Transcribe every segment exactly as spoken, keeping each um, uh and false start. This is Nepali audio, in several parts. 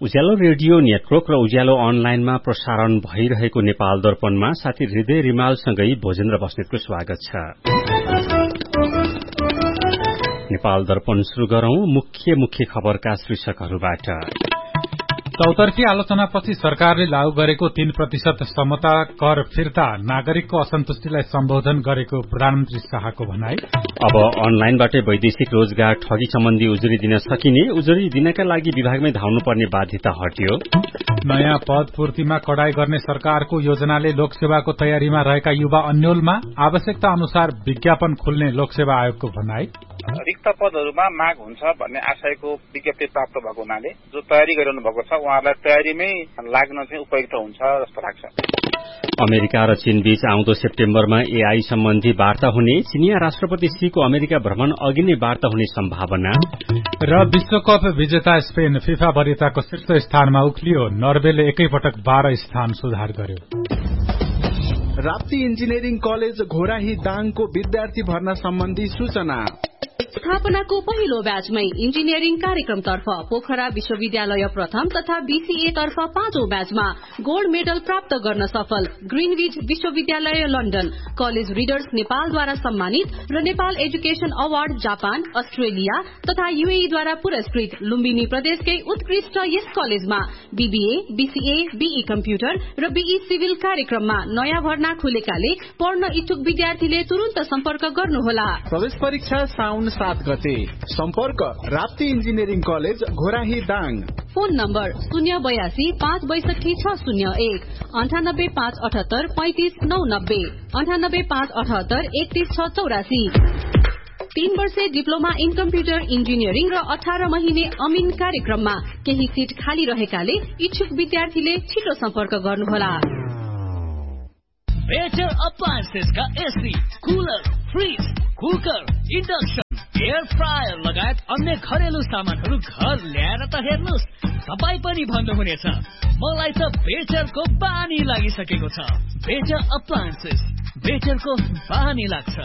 उज्यालो रेडियो नेटवर्क र उज्यालो अनलाइनमा प्रसारण भइरहेको नेपाल दर्पणमा साथी हृदय रिमालसँगै भोजेन्द्र बस्नेतको स्वागत छ। नेपाल दर्पण शुरू गरौं मुख्य मुख्य खबरका शीर्षकहरूबाट। चौतर्फी आलोचनापछि सरकारले लागू गरेको तीन प्रतिशत समता कर फिर्ता नागरिकको असन्तुष्टिलाई सम्बोधन गरेको प्रधानमन्त्री शाहको भनाई। अब अनलाइनबाटै वैदेशिक रोजगार ठगी सम्बन्धी उजुरी दिन सकिने, उजुरी दिनका लागि विभागमै धाउनुपर्ने बाध्यता हट्यो। नयाँ पद पूर्तिमा कडाई गर्ने सरकारको योजनाले लोकसेवाको तयारीमा रहेका युवा अन्योलमा आवश्यकता अनुसार विज्ञापन खुल्ने लोकसेवा आयोगको भनाई। रिक्त पदहरूमा माग हुन्छ भन्ने आशयको विज्ञप्ति प्राप्त भएको हुनाले जो तयारी गरिरहनु भएको छ उहाँलाई तयारीमै लाग्न चाहिँ उपयुक्त हुन्छ जस्तो लाग्छ। अमेरिका र चीन बीच आउँदो सेप्टेम्बरमा एआई सम्बन्धी वार्ता हुने, चिनिया राष्ट्रपति सीको अमेरिका भ्रमण अघि नै वार्ता हुने सम्भावना। र विश्वकप विजेता स्पेन फिफा वरियताको शीर्ष स्थानमा उक्लियो, नर्वेले एकैपटक बाह्र स्थान सुधार गर्यो। राप्ती इन्जिनियरिङ कलेज घोराही दाङको विद्यार्थी भर्ना सम्बन्धी सूचना। स्थापनाको पहिलो ब्याचमै इन्जिनियरिङ कार्यक्रमतर्फ पोखरा विश्वविद्यालय प्रथम तथा बीसीए तर्फ पाँचौं ब्याचमा गोल्ड मेडल प्राप्त गर्न सफल ग्रीनविच विश्वविद्यालय लन्डन, कलेज रिडर्स नेपालद्वारा सम्मानित र Nepal education award Japan, Australia तथा यूएईद्वारा पुरस्कृत लुम्बिनी प्रदेशकै उत्कृष्ट यस कलेजमा बीबीए, बीसीए, बीई कम्प्युटर र बीई सिभिल कार्यक्रममा नयाँ भर्ना खुलेकाले पढ्न इच्छुक विद्यार्थीले तुरन्त सम्पर्क गर्नुहोला। प्रवेश परीक्षा साउन सात गते। सम्पर्क Rapti engineering college Ghorahi Dang. Phone number शून्य बयासी पाँच बैसठी छ शून्य एक अन्ठानब्बे पाँच अठहत्तर पैंतिस नौ नब्बे अन्ठानब्बे पाँच अठहत्तर एकतीस छ चौरासी। तीन वर्षे डिप्लोमा इन कम्प्युटर इन्जिनियरिङ र अठार महिने अमिन कार्यक्रममा केही सीट खाली रहेकाले इच्छुक विद्यार्थीले छिटो सम्पर्क गर्नुहोला। Better अप्लायन्सेसका AC, cooler, fridge, cooker, induction, air fryer लगायत अन्य घरेलु सामानहरू घर ल्याएर त हेर्नुहोस्, तपाईँ पनि भन्नुहुनेछ मलाई त बेटरको बानी लागिसकेको छ। बेटर अप्लायन्सेस, बेटरको बानी लाग्छ।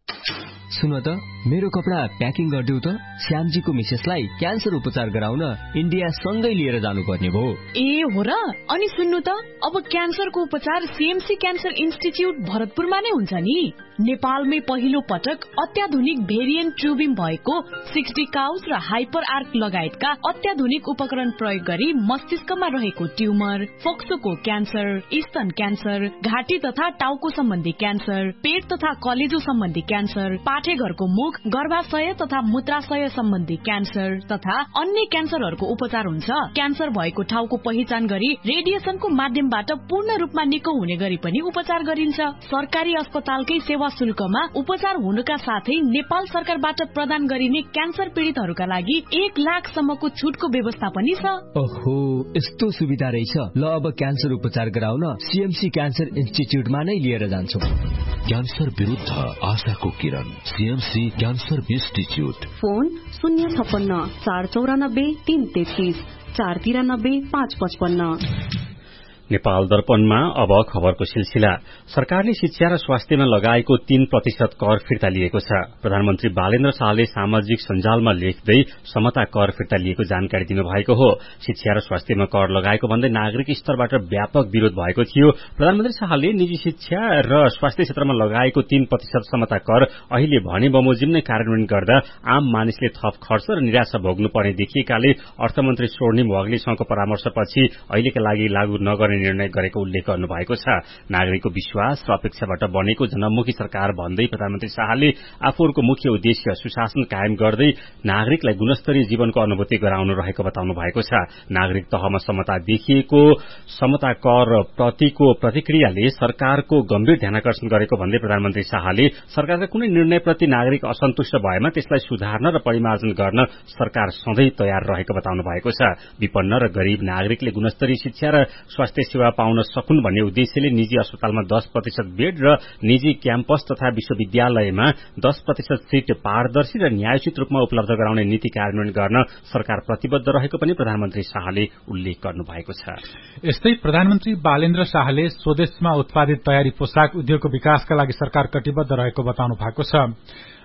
सुन त, मेरो कपडा प्याकिङ गरिदेऊ त। श्यामजीको मिसेसलाई क्यान्सर उपचार गराउन इन्डिया सँगै लिएर जानुपर्ने भयो। ए हो र? अनि सुन्नु त, अब क्यान्सरको उपचार सीएमसी क्यान्सर इन्स्टिच्युट भरतपुरमा नै हुन्छ नि। नेपालमै पहिलो पटक अत्याधुनिक भेरिएन्ट ट्युबिङ भएको सिक्सटी काउस र हाइपर आर्क लगायतका अत्याधुनिक उपकरण प्रयोग गरी मस्तिष्कमा रहेको ट्युमर, फोक्सोको क्यान्सर, स्तन क्यान्सर, घाँटी तथा टाउको सम्बन्धी क्यान्सर, पेट तथा कलेजो सम्बन्धी क्यान्सर, पाठेघरको मुख, गर्भाशय तथा मूत्राशय सम्बन्धी क्यान्सर तथा अन्य क्यान्सरहरूको उपचार हुन्छ। क्यान्सर भएको ठाउँको पहिचान गरी रेडिएसनको माध्यमबाट पूर्ण रूपमा निको हुने गरी पनि उपचार गरिन्छ। सरकारी अस्पतालकै सेवा शुल्कमा उपचार हुनुका साथै नेपाल सरकारबाट प्रदान गरिने क्यान्सर पीड़ितहरूका लागि एक लाख सम्मको छुटको व्यवस्था पनि छ। ओहो, यस्तो सुविधा रहेछ। ल, अब क्यान्सर उपचार गराउन सीएमसी क्यान्सर इन्स्टिच्युटमा नै लिएर जान्छौँ। क्यान्सर विरुद्ध आशाको किरण, सीएमसी क्यान्सर इन्स्टिच्युट। फोन शून्य छप्पन्न चार चौरानब्बे तीन तेत्तीस चार तिरानब्बे पाँच पचपन्न। नेपाल दर्पणमा अब खबरको सिलसिला। सरकारले शिक्षा र स्वास्थ्यमा लगाएको तीन प्रतिशत कर फिर्ता लिएको छ। प्रधानमन्त्री बालेन्द्र शाहले सामाजिक सञ्जालमा लेख्दै समता कर फिर्ता लिएको जानकारी दिनुभएको हो। शिक्षा र स्वास्थ्यमा कर लगाएको भन्दै नागरिक स्तरबाट व्यापक विरोध भएको थियो। प्रधानमन्त्री शाहले निजी शिक्षा र स्वास्थ्य क्षेत्रमा लगाएको तीन प्रतिशत समता कर अहिले भने बमोजिम नै कार्यान्वयन गर्दा आम मानिसले थप खर्च र निराशा भोग्नुपर्ने देखिएकाले अर्थमन्त्री स्वर्णिम वाग्लेसँगको परामर्शपछि अहिलेका लागि लागू नगर्ने निर्णय गरेको उल्लेख गर्नुभएको छ। नागरिकको विश्वास र अपेक्षाबाट बनेको जनमुखी सरकार भन्दै प्रधानमन्त्री शाहले आफूहरूको मुख्य उद्देश्य सुशासन कायम गर्दै नागरिकलाई गुणस्तरीय जीवनको अनुभूति गराउनु रहेको बताउनु भएको छ। नागरिक तहमा समता देखिएको समता कर प्रतिको प्रतिक्रियाले सरकारको गम्भीर ध्यानकर्षण गरेको भन्दै प्रधानमन्त्री शाहले सरकारका कुनै निर्णयप्रति नागरिक असन्तुष्ट भएमा त्यसलाई सुधार्न र परिमार्जन गर्न सरकार सधैँ तयार रहेको बताउनु भएको छ। विपन्न र गरीब नागरिकले गुणस्तरीय शिक्षा र स्वास्थ्य सेवा पाउन सकुन् भन्ने उद्देश्यले निजी अस्पतालमा दस प्रतिशत बेड र निजी क्याम्पस तथा विश्वविद्यालयमा दस प्रतिशत सीट पारदर्शी र न्यायोचित रूपमा उपलब्ध गराउने नीति कार्यान्वयन गर्न सरकार प्रतिबद्ध रहेको पनि प्रधानमन्त्री शाहले उल्लेख गर्नुभएको छ। यस्तै प्रधानमन्त्री बालेन्द्र शाहले स्वदेशमा उत्पादित तयारी पोशाक उद्योगको विकासका लागि सरकार कटिबद्ध रहेको बताउनु भएको छ।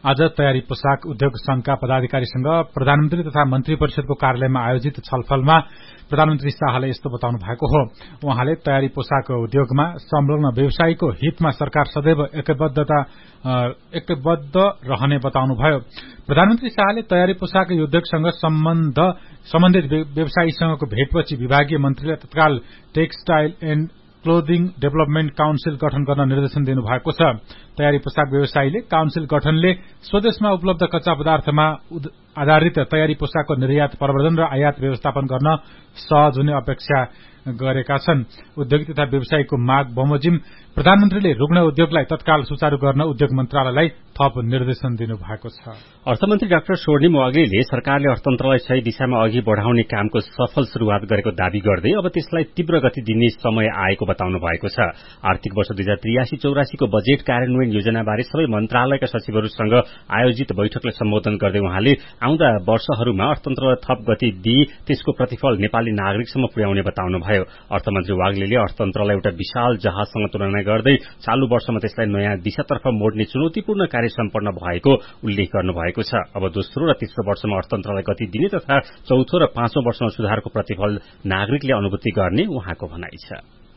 आज तयारी पोशाक उद्योग संघका पदाधिकारीसँग प्रधानमन्त्री तथा मन्त्री परिषदको कार्यालयमा आयोजित छलफलमा प्रधानमन्त्री शाहले यस्तो बताउनु भएको हो। उहाँले तयारी पोशाक उद्योगमा संलग्न व्यवसायीको हितमा सरकार सदैव एकबद्धता एकबद्ध रहने बताउनुभयो। प्रधानमन्त्री शाहले तयारी पोशाक उद्योगसँग सम्बन्ध सम्बन्धित व्यवसायीसँगको भेटपछि विभागीय मन्त्रीलाई तत्काल textile and clothing development council गठन गर्न निर्देशन दिनुभएको छ। तयारी पोशाक व्यवसायीले काउन्सिल गठनले स्वदेशमा उपलब्ध कच्चा पदार्थमा आधारित तयारी पोशाकको निर्यात प्रवर्धन र आयात व्यवस्थापन गर्न सहज हुने अपेक्षा गरेका छन्। उद्योगी तथा व्यवसायीको माग बमोजिम प्रधानमन्त्रीले रुग्ण उद्योगलाई तत्काल सुचारू गर्न उद्योग मन्त्रालयलाई थप निर्देशन दिनुभएको छ। अर्थमन्त्री डाक्टर स्वर्णिम वाग्लेले सरकारले अर्थतन्त्रलाई सही दिशामा अघि बढ़ाउने कामको सफल शुरूआत गरेको दावी गर्दै अब त्यसलाई तीव्र गति दिने समय आएको बताउनु भएको छ। आर्थिक वर्ष दुई हजार त्रियासी चौरासीको बजेट कार्यान्वयन योजनाबारे सबै मन्त्रालयका सचिवहरूसँग आयोजित बैठकलाई सम्बोधन गर्दै उहाँले आउँदा वर्षहरूमा अर्थतन्त्रलाई थप गति दिई त्यसको प्रतिफल नेपाली नागरिकसम्म पुर्याउने बताउनुभयो। अर्थमन्त्री वाग्लेले अर्थतन्त्रलाई एउटा विशाल जहाजसँग तुलना गर्दै चालू वर्षमा त्यसलाई नयाँ दिशातर्फ मोड्ने चुनौतीपूर्ण कार्य सम्पन्न भएको उल्लेख गर्नुभएको छ। अब दोस्रो र तेस्रो वर्षमा अर्थतन्त्रलाई गति दिने तथा चौथो र पाँचौं वर्षमा सुधारको प्रतिफल नागरिकले अनुभूति गर्ने उहाँको भनाइ छ।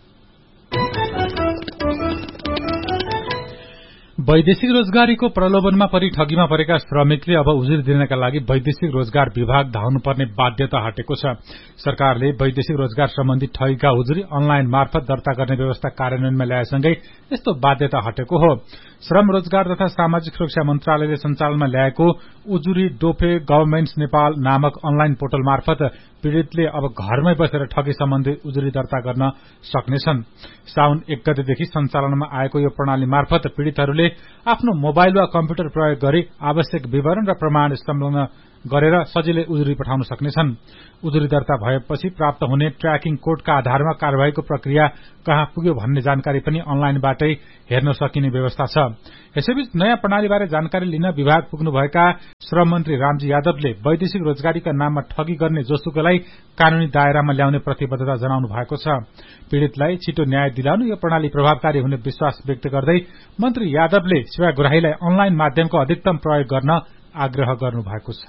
वैदेशिक रोजगारीको प्रलोभनमा परि ठगीमा परेका श्रमिकले अब उजुरी दिनका लागि वैदेशिक रोजगार विभाग धाउनुपर्ने बाध्यता हटेको छ। सरकारले वैदेशिक रोजगार सम्बन्धी ठगीका उजुरी अनलाइन मार्फत दर्ता गर्ने व्यवस्था कार्यान्वयनमा ल्याएसँगै यस्तो बाध्यता हटेको हो। श्रम रोजगार तथा सामाजिक सुरक्षा मन्त्रालयले सञ्चालनमा ल्याएको उजुरी डोफे गभर्मेन्ट्स नेपाल नामक अनलाइन पोर्टल मार्फत पीड़ितले अब घरमै बसेर ठगी सम्बन्धी उजुरी दर्ता गर्न सक्नेछन्। साउन एक गतेदेखि सञ्चालनमा आएको यो प्रणाली मार्फत पीड़ितहरूले आफ्नो मोबाइल वा कम्प्युटर प्रयोग गरी आवश्यक विवरण र प्रमाण संलग्न गरेर सजिलै उजुरी पठाउन सक्नेछन्। उजुरी दर्ता भएपछि प्राप्त हुने ट्र्याकिङ कोडका आधारमा कार्यवाहीको प्रक्रिया कहाँ पुग्यो भन्ने जानकारी पनि अनलाइनबाटै हेर्न सकिने व्यवस्था छ। यसैबीच नयाँ प्रणालीबारे जानकारी लिन विभाग पुग्नुभएका श्रम मन्त्री रामजी यादवले वैदेशिक रोजगारीका नाममा ठगी गर्ने जोसुकैलाई कानूनी दायरामा ल्याउने प्रतिबद्धता जनाउनु भएको छ। पीड़ितलाई छिटो न्याय दिलाउन यो प्रणाली प्रभावकारी हुने विश्वास व्यक्त गर्दै मन्त्री यादवले सेवाग्राहीलाई अनलाइन माध्यमको अधिकतम प्रयोग गर्न आग्रह गर्नुभएको छ।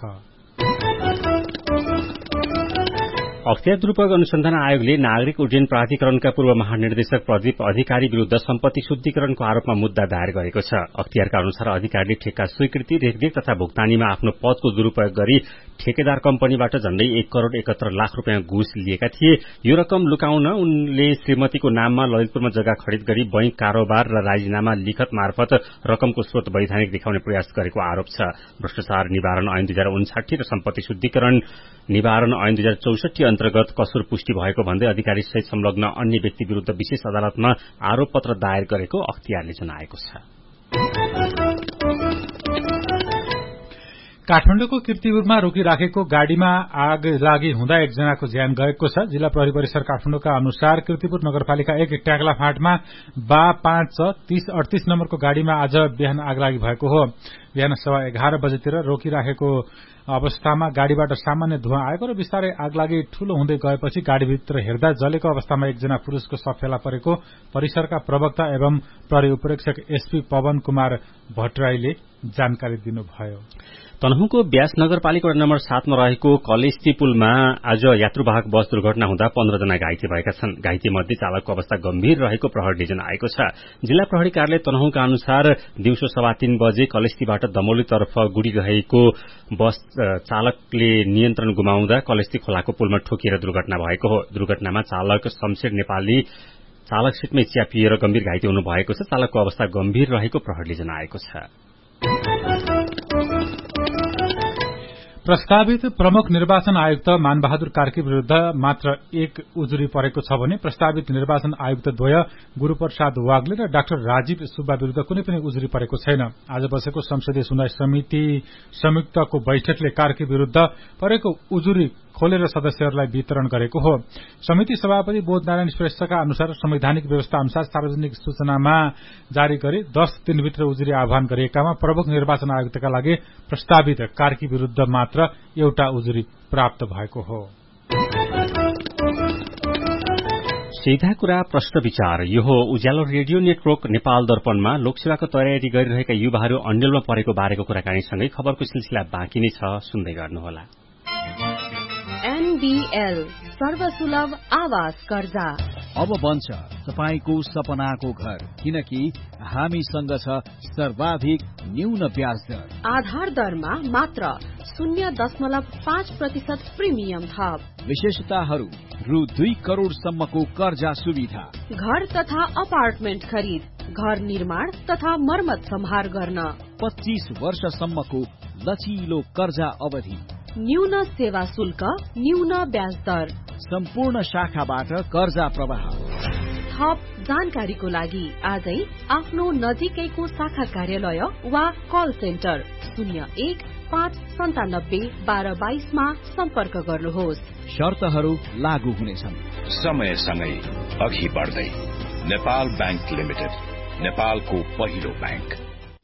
अख्तियार दुरूपयोग अनुसन्धान आयोगले नागरिक उड्डयन प्राधिकरणका पूर्व महानिर्देशक प्रदीप अधिकारी विरूद्ध सम्पत्ति शुद्धिकरणको आरोपमा मुद्दा दायर गरेको छ। अख्तियारका अनुसार अधिकारीले ठेक्का स्वीकृति रेखदेख तथा भुक्तानीमा आफ्नो पदको दुरूपयोग गरी ठेकेदार कम्पनीबाट झण्डै एक करोड़ एकहत्तर लाख रूपियाँ घुस लिएका थिए। यो रकम लुकाउन उनले श्रीमतीको नाममा ललितपुरमा जग्गा खरिद गरी बैंक कारोबार र राजीनामा लिखत मार्फत रकमको स्रोत वैधानिक देखाउने प्रयास गरेको आरोप छ। भ्रष्टाचार निवारण ऐन दुई हजार उन्साठी र सम्पत्ति शुद्धिकरण निवारण ऐन दुई हजार चौसठी अन्तर्गत कसुर पुष्टि भएको भन्दै अधिकारी सहित संलग्न अन्य व्यक्ति विरूद्ध विशेष अदालतमा आरोप पत्र दायर गरेको अख्तियारले जनाएको छ। काठमाडौँको कीर्तिपुरमा रोकिराखेको गाड़ीमा आग लागि हुँदा एकजनाको ज्यान गएको छ। जिल्ला प्रहरी परिसर काठमाडौँका अनुसार कीर्तिपुर नगरपालिका एक ट्याक्ला फाँटमा बा पाँच छ तीस अडतीस नम्बरको गाड़ीमा आज बिहान आग लागि भएको हो। बिहान सवा एघार बजेतिर रोकिराखेको अवस्थामा गाड़ीबाट सामान्य धुवा आएको र बिस्तारै आग लागि ठूलो हुँदै गएपछि गाड़ीभित्र हेर्दा जलेको अवस्थामा एकजना पुरूषको शव फेला परेको परिसरका प्रवक्ता एवं प्रहरी उपरीक्षक एसपी पवन कुमार भट्टराईले जानकारी दिनुभयो। तनहुँको ब्यास नगरपालिका नम्बर सातमा रहेको कलेस्ती पुलमा आज यात्रुवाहक बस दुर्घटना हुँदा पन्ध्र जना घाइते भएका छन्। घाइते मध्ये चालकको अवस्था गम्भीर रहेको प्रहरीले जनाएको छ। जिल्ला प्रहरी कार्यालय तनहुँका अनुसार दिउँसो सवा तीन बजे कलेस्तीबाट दमौलीतर्फ गुडी गएको बस चालकले नियन्त्रण गुमाउँदा कलेस्ती खोलाको पुलमा ठोकिएर दुर्घटना भएको हो। दुर्घटनामा चालक शमशेर नेपाली चालक सीटमै च्यापिएर गम्भीर घाइते हुनु भएको छ। चालकको अवस्था गम्भीर रहेको प्रहरीले जनाएको छ। प्रस्तावित प्रमुख निर्वाचन आयुक्त मानबहादुर कार्की विरूद्ध मात्र एक उजुरी परेको छ भने प्रस्तावित निर्वाचन आयुक्त द्वय गुरूप्रसाद वाग्ले र डाक्टर राजीव सुब्बा विरूद्ध कुनै पनि उजुरी परेको छैन। आज बसेको संसदीय सुनवाई समिति संयुक्तको बैठकले कार्की विरूद्ध परेको उजुरी खोलेर सदस्यहरूलाई वितरण गरेको हो। समिति सभापति बोधनारायण श्रेष्ठका अनुसार संवैधानिक व्यवस्था अनुसार सार्वजनिक सूचनामा जारी गरी दस दिनभित्र उजुरी आह्वान गरिएकामा प्रमुख निर्वाचन आयुक्तका लागि प्रस्तावित कार्की विरूद्ध मात्र एउटा उजुरी प्राप्त भएको हो। सीधा कुरा प्रश्न विचार यो हो उज्यालो रेडियो नेटवर्क नेपाल दर्पणमा लोकसेवाको तयारी गरिरहेका युवाहरू अन्यलमा परेको बारेको कुराकानीसँगै खबरको सिलसिला बाँकी नै छ, सुन्दै गर्नुहोला। एनबीएल सर्वसुलभ आवास कर्जा अब बन्छ तपाईको सपनाको घर, किनकि हामीसँग छ सर्वाधिक न्यून ब्याज दर। आधार दरमा मात्र शून्य दशमलव पाँच प्रतिशत प्रिमियम थप। विशेषताहरू रु दुई करोड़ सम्मको कर्जा सुविधा, घर तथा अपार्टमेन्ट खरिद, घर निर्माण तथा मर्मत सम्हार गर्न, पच्चीस वर्षसम्मको लचिलो कर्जा अवधि, न्यून सेवा शुल्क, न्यून ब्याज दर, सम्पूर्ण शाखाबाट कर्जा प्रवाह। थप जानकारीको लागि आजै आफ्नो नजिकैको शाखा कार्यालय वा कल सेन्टर शून्य एक पाँच सन्तानब्बे बाह्र बाइसमा सम्पर्क गर्नुहोस्। शर्तहरू लागू हुनेछन्। समयसँगै अघि बढ्दै नेपाल बैंक लिमिटेड, नेपालको पहिलो बैंक।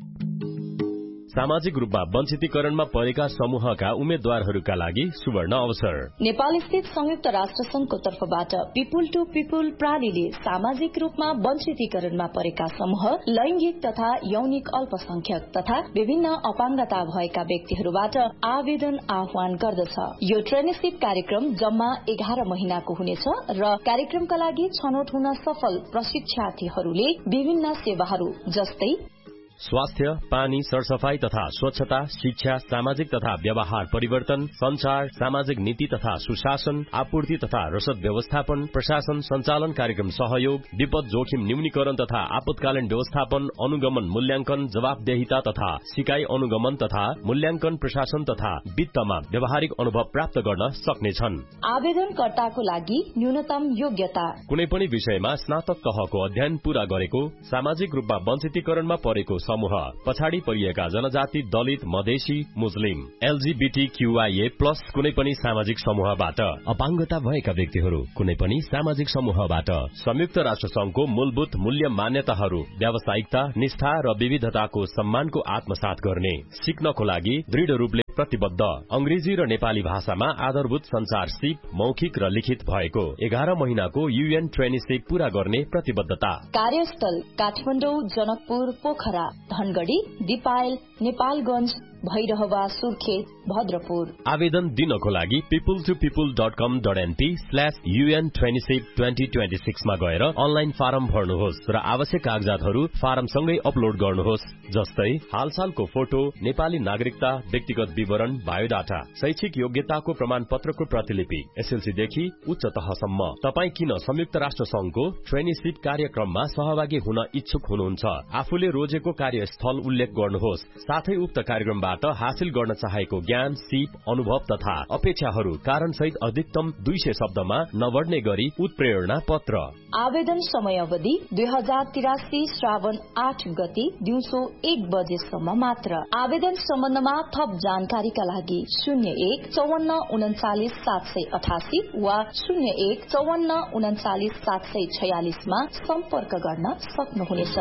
सामाजिक रूपमा वञ्चितीकरणमा परेका समूहका उम्मेद्वारहरूका लागि सुवर्ण अवसर। नेपाल स्थित संयुक्त राष्ट्र संघको तर्फबाट पिपुल टू पिपुल प्रणालीले सामाजिक रूपमा वञ्चितीकरणमा परेका समूह, लैंगिक तथा यौनिक अल्पसंख्यक तथा विभिन्न अपाङ्गता भएका व्यक्तिहरूबाट आवेदन आह्वान गर्दछ। यो ट्रेनिसिप कार्यक्रम जम्मा एघार महिनाको हुनेछ र कार्यक्रमका लागि छनौट हुन सफल प्रशिक्षार्थीहरूले विभिन्न सेवाहरू जस्तै स्वास्थ्य, पानी, सरसफाई तथा स्वच्छता, शिक्षा, सामाजिक तथा व्यवहार परिवर्तन, संचार, सामाजिक नीति तथा सुशासन, आपूर्ति तथा रसद व्यवस्थापन, प्रशासन संचालन कार्यक्रम सहयोग, विपद जोखिम न्यूनीकरण तथा आपतकालीन व्यवस्थापन, अनुगमन मूल्यांकन, जवाबदेहिता तथा सिकाई अनुगमन तथा मूल्यांकन, प्रशासन तथा वित्तमा व्यावहारिक अनुभव प्राप्त गर्न सक्नेछन्। आवेदनकर्ताको लागि न्यूनतम योग्यता कुनै पनि विषयमा स्नातक तहको अध्ययन पूरा गरेको, सामाजिक रूपमा वञ्चितीकरणमा परेको समूह, पछाडि परिएका जनजाति, दलित, मधेसी, मुस्लिम, एलजीबीटीक्यूआईए प्लस कुनै पनि सामाजिक समूहबाट, अपाङ्गता भएका व्यक्तिहरू कुनै पनि सामाजिक समूहबाट, संयुक्त राष्ट्र संघको मूलभूत मूल्य मान्यताहरू, व्यावसायिकता, निष्ठा र विविधताको सम्मानको आत्मसात गर्ने, सिक्नको लागि दृढ रूपले प्रतिबद्ध, अंग्रेजी र नेपाली भाषामा आधारभूत संचार सिप मौखिक र लिखित भएको, एघार महिनाको यूएन ट्रेनिसिप पूरा गर्ने प्रतिबद्धता। कार्यस्थल काठमाडौँ, जनकपुर, पोखरा, धनगढ़ी, दिपायल, नेपालगंज, भैरहवा, सुर्खेत, भद्रपुर। आवेदन दिनको लागि पिपुल टू पिपुल डट कम dot NP slash UN ट्वेन्टिसिप twenty twenty सिक्समा गएर अनलाइन फारम भर्नुहोस् र आवश्यक कागजातहरू फारमसँगै अपलोड गर्नुहोस्, जस्तै हालसालको फोटो, नेपाली नागरिकता, व्यक्तिगत विवरण, बायोडाटा, शैक्षिक योग्यताको प्रमाण पत्रको प्रतिलिपि, एसएलसीदेखि उच्च तहसम्म। तपाई किन संयुक्त राष्ट्र संघको ट्रेनिसिप कार्यक्रममा सहभागी हुन इच्छुक हुनुहुन्छ? आफूले रोजेको कार्यस्थल उल्लेख गर्नुहोस्, साथै उक्त कार्यक्रमबाट हासिल गर्न चाहेको ज्ञान, सिप, अनुभव तथा अपेक्षाहरू कारणसहित अधिकतम दुई सय शब्दमा नबढ्ने गरी उत्प्रेरणा पत्र। आवेदन समय अवधि दुई हजार तिरासी श्रावण आठ गति दिउँसो एक बजेसम्म मात्र। आवेदन सम्बन्धमा थप जानकारीका लागि शून्य एक चौवन्न उन्चालिस सात सय अठासी वा शून्य एक चौवन्न उन्चालिस सात सय छयालिसमा सम्पर्क गर्न सक्नुहुनेछ।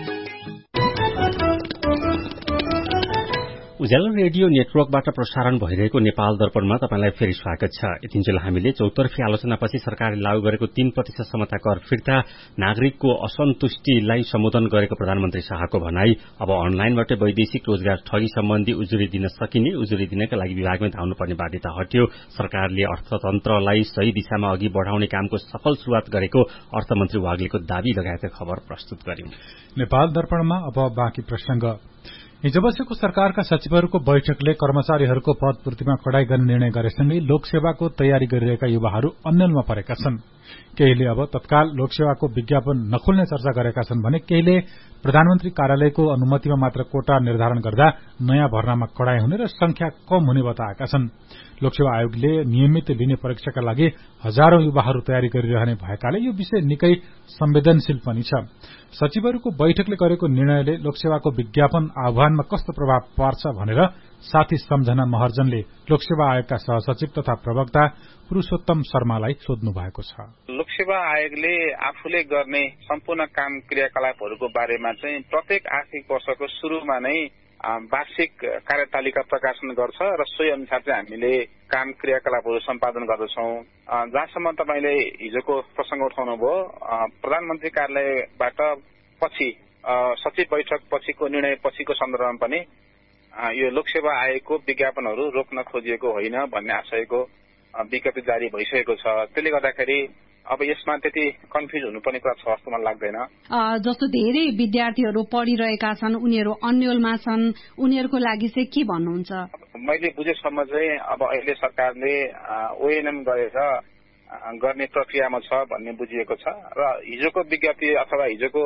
उज्यालो रेडियो नेटवर्कबाट प्रसारण भइरहेको नेपाल दर्पणमा तपाईंलाई फेरि स्वागत छ। यतिन्जेल हामीले चौतर्फी आलोचनापछि सरकारले लागू गरेको तीन प्रतिशत समता कर फिर्ता, नागरिकको असन्तुष्टिलाई सम्बोधन गरेको प्रधानमन्त्री शाहको भनाई, अब अनलाइनबाट वैदेशिक रोजगार ठगी सम्बन्धी उजुरी दिन सकिने, उजुरी दिनका लागि विभागमै धाउनुपर्ने बाध्यता हट्यो, सरकारले अर्थतन्त्रलाई सही दिशामा अघि बढ़ाउने कामको सफल शुरूआत गरेको अर्थमन्त्री वाग्लेको दावी लगायतका खबर प्रस्तुत गर्यौं। नेपाल दर्पणमा अब बाँकी प्रसंग। हिजो बसेको सरकारका सचिवहरूको बैठकले कर्मचारीहरूको पदपूर्तिमा कडाई गर्ने निर्णय गरेसँगै लोकसेवाको तयारी गरिरहेका युवाहरू अन्यलमा परेका छन्। केहीले अब तत्काल लोकसेवाको विज्ञापन नखोल्ने चर्चा गरेका छन् भने केहीले प्रधानमन्त्री कार्यालयको अनुमतिमा मात्र कोटा निर्धारण गर्दा नयाँ भर्नामा कडाई हुने र संख्या कम हुने बताएका छन्। लोकसेवा आयोगले नियमित लिने परीक्षाका लागि हजारौं युवाहरू तयारी गरिरहने भएकाले यो विषय निकै संवेदनशील पनि छ। सचिवहरूको बैठकले गरेको निर्णयले लोकसेवाको विज्ञापन आह्वानमा कस्तो प्रभाव पार्छ भनेर साथी सम्झना महर्जनले लोकसेवा आयोगका सहसचिव तथा प्रवक्ता पुरूषोत्तम शर्मालाई सोध्नु भएको छ। लोकसेवा आयोगले आफूले गर्ने सम्पूर्ण काम क्रियाकलापहरूको बारेमा चाहिँ प्रत्येक आर्थिक वर्षको शुरूमा नै वार्षिक कार्यतालिका प्रकाशन गर्छ र सोही अनुसार चाहिँ हामीले काम क्रियाकलापहरू सम्पादन गर्दछौँ। जहाँसम्म तपाईँले हिजोको प्रसंग उठाउनु भयो, प्रधानमन्त्री कार्यालयबाट पछि सचिव बैठक पछिको निर्णय पछिको सन्दर्भमा पनि यो लोकसेवा आयोगको विज्ञापनहरू रोक्न खोजिएको होइन भन्ने आशयको विज्ञप्ति जारी भइसकेको छ। त्यसले गर्दाखेरि अब यसमा त्यति कन्फ्युज हुनुपर्ने कुरा छ जस्तो मलाई लाग्दैन। जस्तो धेरै विद्यार्थीहरू पढिरहेका छन्, उनीहरू अन्यलमा छन्, उनीहरूको लागि चाहिँ के भन्नुहुन्छ? मैले बुझेसम्म चाहिँ अब अहिले सरकारले ओएनएम गरेर गर्ने प्रक्रियामा छ भन्ने बुझिएको छ र हिजोको विज्ञप्ति अथवा हिजोको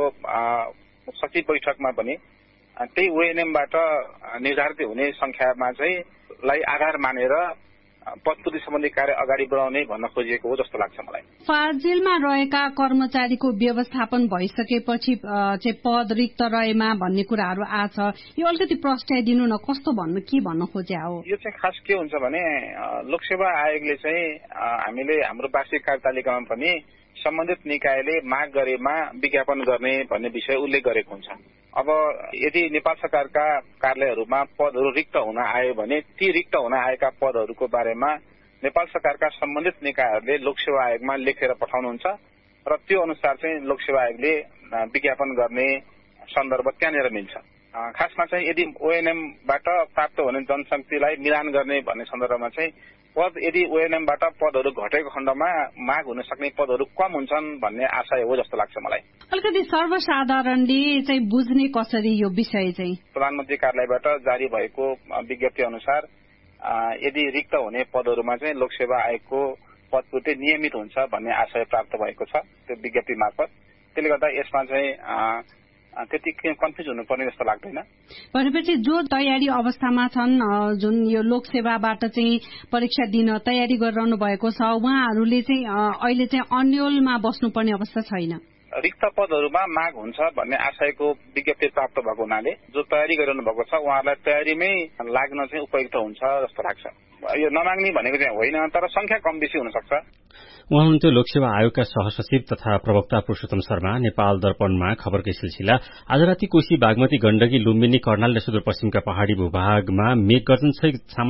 सचिव बैठकमा पनि त्यही ओएनएमबाट निर्धारित हुने संख्यामा चाहिँ लाई आधार मानेर पदपूर्ति सम्बन्धी कार्य अगाडि बढाउने भन्न खोजिएको हो जस्तो लाग्छ मलाई। फाजिलमा रहेका कर्मचारीको व्यवस्थापन भइसकेपछि चाहिँ पद रिक्त रहेमा भन्ने कुराहरू आछ, यो अलिकति प्रस्ट्याइदिनु न, कस्तो भन्नु के भन्न खोजे हो? यो चाहिँ खास के हुन्छ भने लोकसेवा आयोगले चाहिँ हामीले हाम्रो वार्षिक कार्यतालिकामा पनि सम्बन्धित निकायले माग गरेमा विज्ञापन गर्ने भन्ने विषय उल्लेख गरेको हुन्छ। अब यदि नेपाल सरकारका कार्यालयहरूमा पदहरू रिक्त हुन आयो भने ती रिक्त हुन आएका पदहरूको बारेमा नेपाल सरकारका सम्बन्धित निकायहरूले लोकसेवा आयोगमा लेखेर पठाउनुहुन्छ र त्यो अनुसार चाहिँ लोकसेवा आयोगले विज्ञापन गर्ने सन्दर्भ त्यहाँनिर मिल्छ। खासमा चाहिँ यदि ओएनएमबाट प्राप्त हुने जनशक्तिलाई मिलान गर्ने भन्ने सन्दर्भमा चाहिँ पद यदि ओएनएमबाट पदहरू घटेको खण्डमा माग हुन सक्ने पदहरू कम हुन्छन् भन्ने आशय हो जस्तो लाग्छ मलाई। अलिकति सर्वसाधारणले चाहिँ बुझ्ने कसरी यो विषय चाहिँ? प्रधानमन्त्री कार्यालयबाट जारी भएको विज्ञप्ति अनुसार यदि रिक्त हुने पदहरूमा चाहिँ लोकसेवा आयोगको पदपूर्ति नियमित हुन्छ भन्ने आशय प्राप्त भएको छ त्यो विज्ञप्ति मार्फत। त्यसले गर्दा यसमा चाहिँ त्यति कन्फ्युज हुनुपर्ने जस्तो लाग्दैन। भनेपछि जो तयारी अवस्थामा छन्, जुन यो लोकसेवाबाट चाहिँ परीक्षा दिन तयारी गरिरहनु भएको छ, उहाँहरूले चाहिँ अहिले चाहिँ अन्यलमा बस्नुपर्ने अवस्था छैन। रिक्त पदहरूमा माग हुन्छ भन्ने आशयको विज्ञप्ति प्राप्त भएको हुनाले जो तयारी गरिरहनु भएको छ उहाँहरूलाई तयारीमै लाग्न चाहिँ उपयुक्त हुन्छ जस्तो लाग्छ। यो नमाग्ने भनेको चाहिँ होइन, तर संख्या कम बेसी हुन सक्छ। उहाँ हुनुहुन्थ्यो लोकसेवा आयोगका सहसचिव तथा प्रवक्ता पुरुषोत्तम शर्मा। नेपाल दर्पणमा खबरकै सिलसिला। आज राति कोशी, बागमती, गण्डकी, लुम्बिनी, कर्णाली र सुदूरपश्चिमका पहाड़ी भूभागमा मेघ गर्जनसहित